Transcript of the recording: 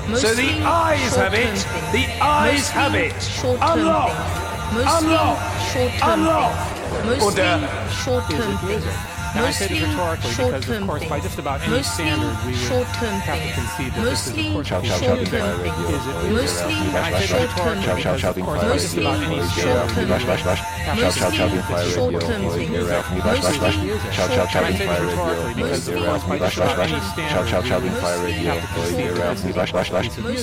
So the eyes have it. The eyes have it. Unlock. Unlock. Unlock. Mostly short-term things. Now I say this rhetorically because, of course, by just about any standard, we would have to concede that this is, of course, shouting fire radio. And I say that rhetorically because, of course, by just about any standard, we would have to shouting fire radio. shouting fire radio because, of course, by just about any standard, we would have to concede that this is